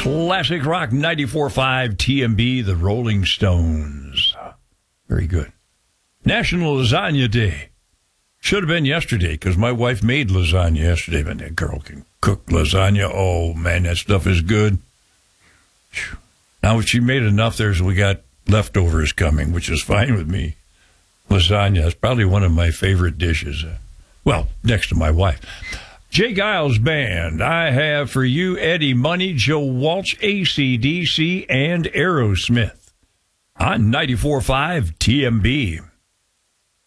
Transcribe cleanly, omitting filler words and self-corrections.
Classic Rock 94.5 TMB, the Rolling Stones. Very good. National Lasagna Day. Should have been yesterday because my wife made lasagna yesterday, but that girl can cook lasagna. Oh, man, that stuff is good. Now, if she made enough, we got leftovers coming, which is fine with me. Lasagna is probably one of my favorite dishes. Well, next to my wife. Jay Giles Band, I have for you Eddie Money, Joe Walsh, AC/DC, and Aerosmith on 94.5 TMB.